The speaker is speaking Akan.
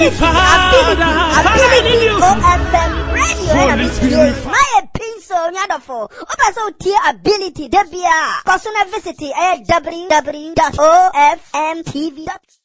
Ability OFM radio. My pencil, wonderful. Also, tier ability. Debia. Personal visit www.ofmtv.com.